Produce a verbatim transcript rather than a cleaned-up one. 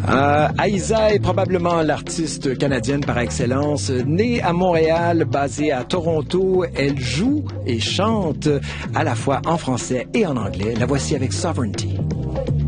Euh, Aïssa est probablement l'artiste canadienne par excellence. Née à Montréal, basée à Toronto, elle joue et chante à la fois en français et en anglais. La voici avec Sovereignty.